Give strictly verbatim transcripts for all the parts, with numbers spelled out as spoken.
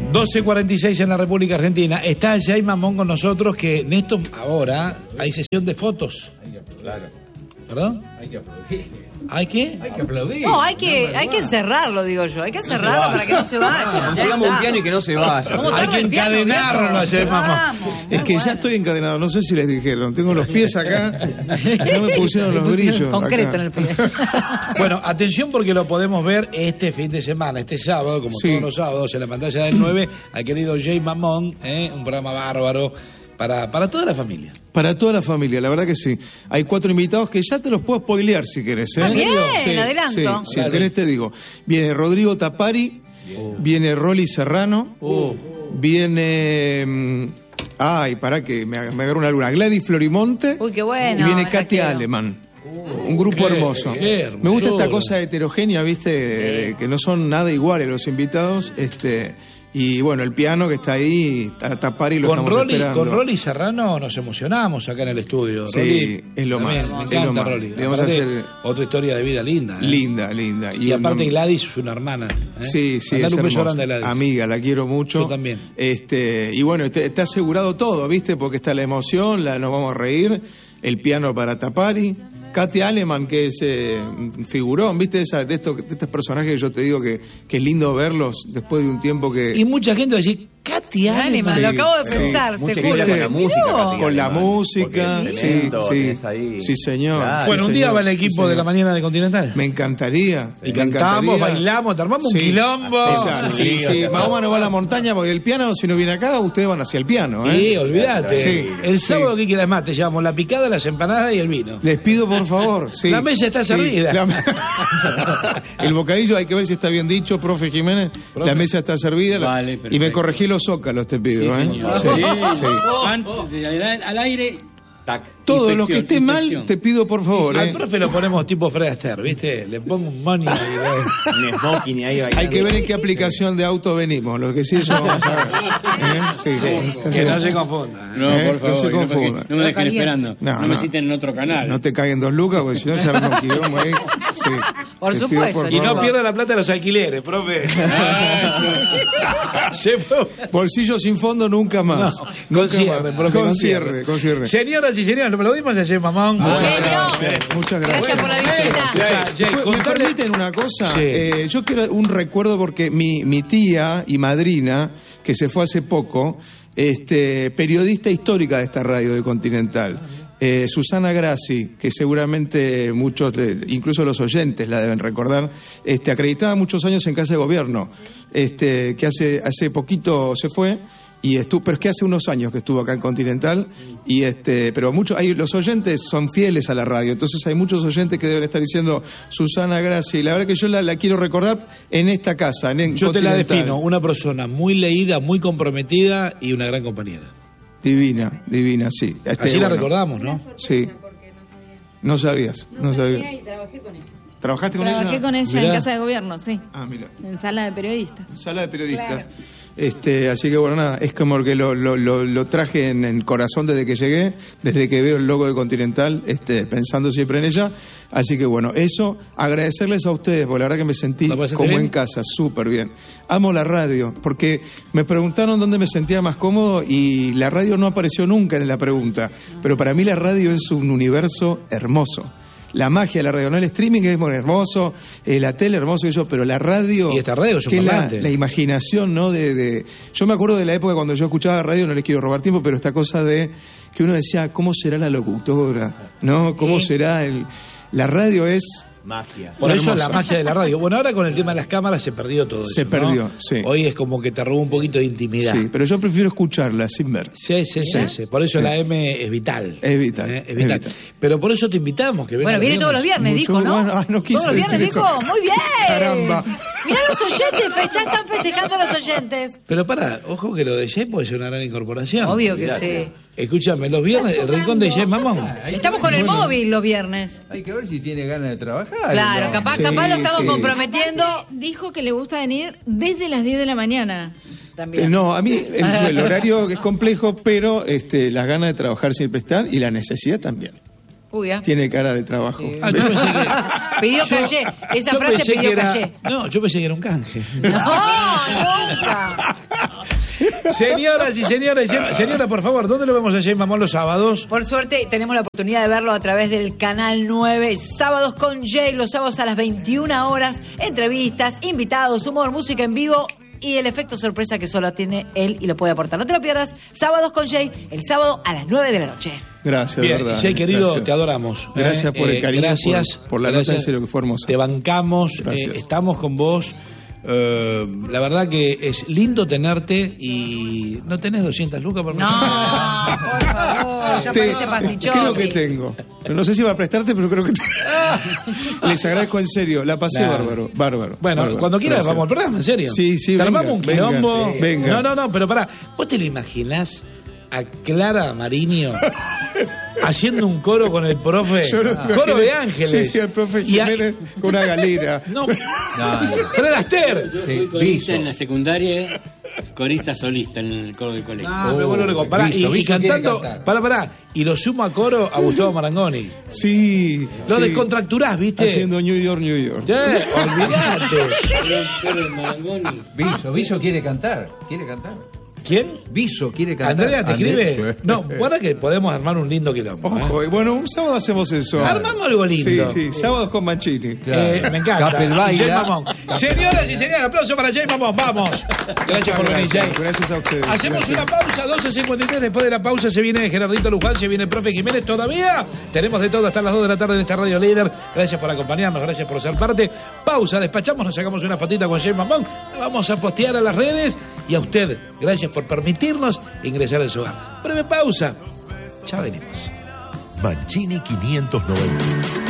doce cuarenta y seis en la República Argentina. Está Jay Mamón con nosotros, que en esto ahora hay sesión de fotos. Hay que aplaudir. ¿Perdón? Hay que aplaudir. ¿Hay qué? Hay que aplaudir. No, hay que, hay que encerrarlo, digo yo. Hay que encerrarlo no para que no se vaya. Consigamos un piano y que no se vaya. Hay que encadenarlo a Jay Mamón. Es que ya estoy encadenado, no sé si les dijeron. Tengo los pies acá, no me pusieron los brillos. Concreto acá. en el pie. Bueno, atención porque lo podemos ver este fin de semana, este sábado, como Sí. todos los sábados, en la pantalla del nueve, al querido Jay Mamón, ¿eh? Un programa bárbaro para, para toda la familia. Para toda la familia, la verdad que sí. Hay cuatro invitados que ya te los puedo spoilear si querés. ¿eh? Ah, bien, Sí, adelanto. Sí, si querés te digo. Viene Rodrigo Tapari, oh. viene Rolly Serrano, oh. viene... mm, ay, pará que me, me agarró una luna. Gladys Florimonte. Uy, qué bueno. Y viene la Katia quiero. Alemán. Un grupo Qué- hermoso. qué hermosura. Me gusta esta cosa heterogénea, ¿viste? De- que no son nada iguales los invitados. Este, y bueno, el piano que está ahí, Ta- Tapari lo Con estamos Rolly, esperando. con Rolly Serrano nos emocionamos acá en el estudio. Sí, Rolly, es lo también, más, Me es encanta lo más. Rolly. Le vamos a Aparte, hacer- otra historia de vida linda. ¿eh? Linda, linda. Y, un- aparte Gladys es una hermana. ¿eh? Sí, sí, Mandale es un beso hermosa. grande a Gladys. Amiga, la quiero mucho. Yo también. Este, y bueno, este- está asegurado todo, ¿viste? Porque está la emoción, la, nos vamos a reír, el piano para Tapari. Katia Alemán, que es eh, un figurón, ¿viste? Esa, de, estos, de estos personajes que yo te digo que, que es lindo verlos después de un tiempo que... Y mucha gente va a decir, Katia Alemán, Alemán. lo acabo de sí. pensar. Mucha te que juro. con la música. Mirá. Katia Con la Alemán, música, porque sí, el talento sí, tenés ahí. sí señor. Claro. sí, Bueno, un día señor, va el sí, equipo señor. de la mañana de Continental. Me encantaría. Y me cantamos, encantaría. bailamos, te armamos un Sí. quilombo. Exacto, sí, sí. Mahoma no va a la montaña porque el piano, si no viene acá, ustedes van hacia el piano, ¿eh? Sí, olvídate. Sí, El sí. sábado, ¿qué quieras más? Te llevamos la picada, las empanadas y el vino. Les pido por favor, sí. La mesa está Sí, servida. la- el bocadillo hay que ver si está bien dicho, profe Jiménez. Profe. La mesa está servida. Vale, y me perfecto. corregí los zócalos, te pido, ¿eh? señor. Sí, sí. Antes de al, al aire, tac. Todo lo que Inspección, esté mal, inspección. te pido por favor, Al ¿eh? profe lo ponemos tipo Fred Astaire, ¿viste? Le pongo un money ahí, ¿eh? Un smoking y ahí bailando. Hay que ver en qué aplicación de auto venimos. Lo que sí, eso vamos a ver. ¿Eh? Sí, está Que no bien. se confunda. No, Eh, por no favor. se que no, confunda. porque no me dejen esperando. No, No, no. me citen en otro canal. No te caguen dos lucas, porque si no se arma un quilombo ahí. Sí. Por Te pido, supuesto. por Y no favor. pierda la plata de los alquileres, profe. Se fue. Bolsillo sin fondo nunca más. Con Nunca cierre, más. profe, Con cierre, con cierre. Señoras y señores, lo aplaudimos a Jay Mamón. Muchas Genio. gracias. Muchas gracias. Gracias por la visita. Jay, Jay, ¿Me contale- permiten una cosa? Sí. Eh, yo quiero un recuerdo porque mi, mi tía y madrina, que se fue hace poco, este, periodista histórica de esta radio de Continental, eh, Susana Grassi, que seguramente muchos, eh, incluso los oyentes la deben recordar, este, acreditada muchos años en Casa de Gobierno, este, que hace, hace poquito se fue. Y estuvo, pero es que hace unos años que estuvo acá en Continental, y este, pero muchos, hay, los oyentes son fieles a la radio, entonces hay muchos oyentes que deben estar diciendo Susana Grassi, y la verdad que yo la, la quiero recordar en esta casa, en, en Yo te la Continental. defino, una persona muy leída, muy comprometida y una gran compañera. Divina, divina, sí. Este, Así la bueno, recordamos, ¿no? Sí. No sabías, no sabías. Y trabajé con ella. ¿Trabajaste con Trabajé ella? con ella Mirá. en Casa de Gobierno, sí. Ah, mira. En sala de periodistas. Sala de periodistas. Claro. Este, así que bueno, nada, es como que lo, lo, lo, lo traje en el corazón desde que llegué, desde que veo el logo de Continental, este, pensando siempre en ella. Así que bueno, eso, agradecerles a ustedes, porque la verdad que me sentí ¿La pasaste como bien? en casa, súper bien. Amo la radio, porque me preguntaron dónde me sentía más cómodo y la radio no apareció nunca en la pregunta, pero para mí la radio es un universo hermoso. La magia de la radio, no el streaming es muy hermoso, eh, la tele hermoso y eso, pero la radio, Y esta radio es un que es la, parlante. la imaginación, ¿no? De, de, yo me acuerdo de la época cuando yo escuchaba radio, no les quiero robar tiempo, pero esta cosa de que uno decía, ¿cómo será la locutora? ¿No? ¿Cómo Sí. será el...? La radio es... Magia. Por eso Hermoso. la magia de la radio. Bueno, ahora con el tema de las cámaras se perdió todo Se eso, perdió, ¿no? sí. Hoy es como que te robó un poquito de intimidad. Sí, pero yo prefiero escucharla sin ver. Sí, sí, sí, sí. Por eso la M es vital. Es vital, ¿Eh? Es es vital. vital. Pero por eso te invitamos. Que Bueno, viene todos los viernes, Mucho- dijo, ¿no? bueno, ay, no quise todos los viernes, decir dijo. eso. Muy bien. Caramba. Mirá los oyentes, fe- ya están festejando los oyentes. Pero para, ojo que lo de Jay puede ser una gran incorporación. Obvio que sí. Escúchame, los viernes, el rincón de Jay Mamón. Estamos con el móvil los viernes. Hay que ver si tiene ganas de trabajar. Claro, ¿no? capaz, Sí, capaz lo estamos sí. comprometiendo. Dijo que le gusta venir desde las diez de la mañana. Eh, También. no, a mí el, el horario es complejo, pero este, las ganas de trabajar siempre están y la necesidad también. Uy, ah. Tiene cara de trabajo. Ah, yo pensé que, Pidió Calle. Esa yo frase pensé pidió que era- Calle. No, yo pensé que era un canje. No, nunca. Señoras y señores, señora, por favor, ¿dónde lo vemos a Jay Mamón los sábados? Por suerte tenemos la oportunidad de verlo a través del Canal nueve, Sábados con Jay, los sábados a las veintiuna horas, entrevistas, invitados, humor, música en vivo y el efecto sorpresa que solo tiene él y lo puede aportar. No te lo pierdas, Sábados con Jay, el sábado a las nueve de la noche. Gracias, Bien, de verdad. Jay, querido, Gracias. te adoramos. Gracias por el cariño, gracias por, por la gracias. nota, en serio, que fue hermosa. Te bancamos, Gracias. eh, estamos con vos. Eh, la verdad que es lindo tenerte y no tenés doscientas lucas por No, por favor, ya Te- parece pastichón. creo que tengo. No sé si va a prestarte, pero creo que tengo. Les agradezco en serio. La pasé Claro. bárbaro, bárbaro. Bueno, bárbaro. cuando quieras Gracias. vamos al programa, en serio. Sí, sí, Te venga, armamos un venga, quilombo. venga. No, no, no, pero pará. ¿Vos te lo imaginás a Clara Mariño haciendo un coro con el profe? Yo no me Coro imaginé- de Ángeles. Sí, sí, el profe Y a- Jiménez con una galera. No, No, no. Fred Astaire. Yo fui corista en la secundaria, corista solista en el coro del colegio. Ah, pero bueno, loco, pará, Viso, y, y Viso quiere cantando, cantar. pará, pará, y lo sumo a coro a Gustavo Marangoni. Sí. Lo sí. descontracturás, ¿viste? Haciendo New York, New York. Sí, olvidate. Pero, pero el Marangoni. Viso, Viso quiere cantar. Quiere cantar. ¿Quién? Viso quiere cantar. ¿Andrea te escribe? Andrea. No, guarda que podemos armar un lindo quilombo. ¿eh? Ojo, y bueno, un sábado hacemos eso. Armamos algo lindo. Sí, sí, sábados con Mancini. Claro. Eh, me encanta. Capel baila. Jay Mamón. Señoras y señores, aplauso para Jay Mamón. Vamos. Gracias por venir, Jay. Gracias, gracias a ustedes. Hacemos Gracias. una pausa, doce cincuenta y tres. Después de la pausa se viene Gerardito Luján, se viene el profe Jiménez. Todavía tenemos de todo hasta las dos de la tarde en esta Radio Líder. Gracias por acompañarnos, gracias por ser parte. Pausa, despachamos, nos sacamos una fotita con Jay Mamón. La vamos a postear a las redes. Y a usted, gracias por permitirnos ingresar en su hogar. Breve pausa. Ya venimos. Mancini quinientos noventa.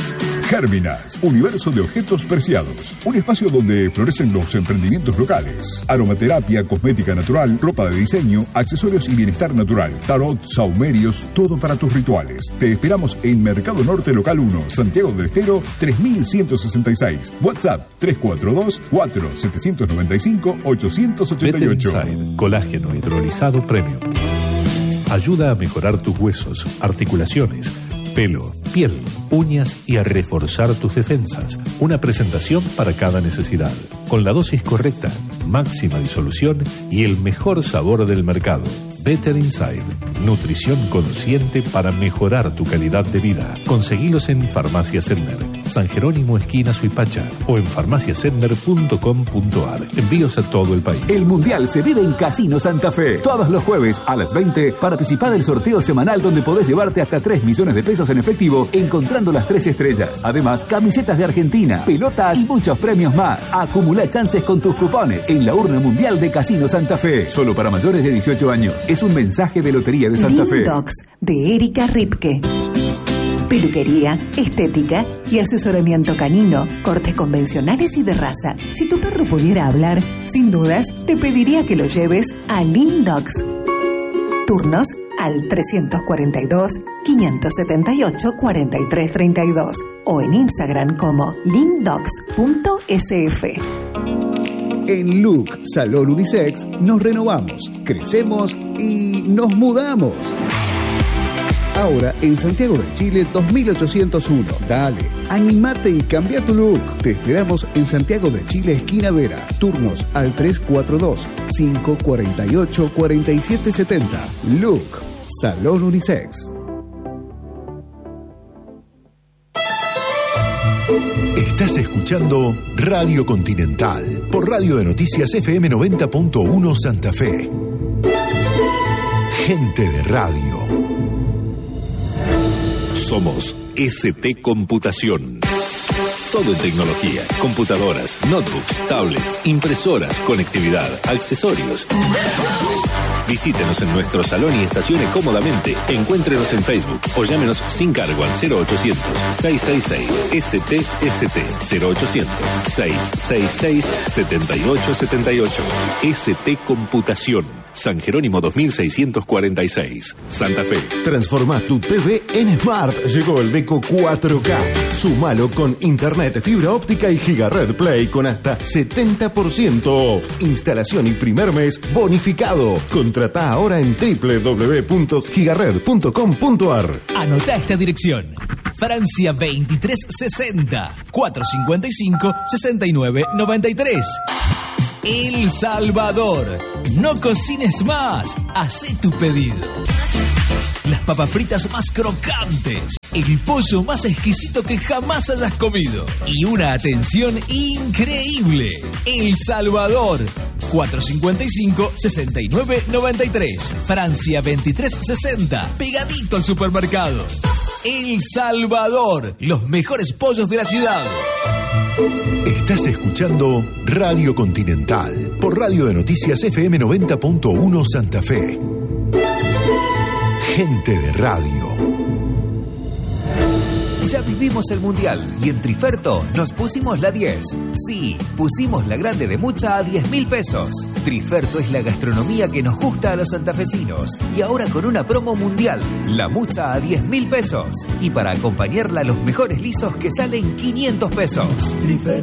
Gérminas, universo de objetos preciados. Un espacio donde florecen los emprendimientos locales. Aromaterapia, cosmética natural, ropa de diseño, accesorios y bienestar natural. Tarot, saumerios, todo para tus rituales. Te esperamos en Mercado Norte Local uno, Santiago del Estero, tres mil ciento sesenta y seis. WhatsApp tres cuatro dos, cuatro siete nueve cinco, ocho ocho ocho. Inside, colágeno hidrolizado premium. Ayuda a mejorar tus huesos, articulaciones, pelo, piel, uñas y a reforzar tus defensas. Una presentación para cada necesidad. Con la dosis correcta, máxima disolución y el mejor sabor del mercado. Better Inside. Nutrición consciente para mejorar tu calidad de vida. Conseguilos en Farmacia Sedmer, San Jerónimo esquina Suipacha o en farmacia sedmer punto com punto ar. Envíos a todo el país. El Mundial se vive en Casino Santa Fe. Todos los jueves a las veinte participa del sorteo semanal donde podés llevarte hasta tres millones de pesos en efectivo encontrando las tres estrellas. Además, camisetas de Argentina, pelotas y muchos premios más. Acumula chances con tus cupones en la urna mundial de Casino Santa Fe. Solo para mayores de dieciocho años. Es un mensaje de Lotería de Santa Fe. Lindox de Erika Ripke. Peluquería, estética y asesoramiento canino, cortes convencionales y de raza. Si tu perro pudiera hablar, sin dudas, te pediría que lo lleves a Lindox. Turnos al trescientos cuarenta y dos, quinientos setenta y ocho, cuarenta y tres treinta y dos o en Instagram como lindox punto s f. En Look Salón Unisex nos renovamos, crecemos y nos mudamos. Ahora en Santiago de Chile dos mil ochocientos uno. Dale, animate y cambia tu look. Te esperamos en Santiago de Chile, esquina Vera. Turnos al tres cuatro dos, cinco cuatro ocho, cuatro siete siete cero. Look Salón Unisex. Estás escuchando Radio Continental por Radio de Noticias F M noventa punto uno Santa Fe. Gente de radio. Somos S T Computación. Todo en tecnología, computadoras, notebooks, tablets, impresoras, conectividad, accesorios. Visítenos en nuestro salón y estacione cómodamente. Encuéntrenos en Facebook o llámenos sin cargo al cero ochocientos, seiscientos sesenta y seis S T S T cero ochocientos, seiscientos sesenta y seis, setenta y ocho setenta y ocho. S T Computación. San Jerónimo dos mil seiscientos cuarenta y seis, Santa Fe. Transforma tu T V en Smart. Llegó el Deco cuatro K. Sumalo con internet, fibra óptica y Gigared Play con hasta setenta por ciento off. Instalación y primer mes bonificado. Contratá ahora en doble u doble u doble u punto gigared punto com punto ar. Anota esta dirección. Francia veintitrés sesenta, cuatrocientos cincuenta y cinco, sesenta y nueve noventa y tres. El Salvador. No cocines más, hacé tu pedido. Las papas fritas más crocantes, el pollo más exquisito que jamás hayas comido y una atención increíble. El Salvador. cuatrocientos cincuenta y cinco, sesenta y nueve noventa y tres. Francia veintitrés sesenta. Pegadito al supermercado. El Salvador. Los mejores pollos de la ciudad. Estás escuchando Radio Continental por Radio de Noticias F M noventa punto uno Santa Fe. Gente de radio. Ya vivimos el Mundial y en Triferto nos pusimos la diez. Sí, pusimos la grande de mucha a diez mil pesos. Triferto es la gastronomía que nos gusta a los santafesinos. Y ahora con una promo mundial, la mucha a diez mil pesos. Y para acompañarla los mejores lisos que salen quinientos pesos.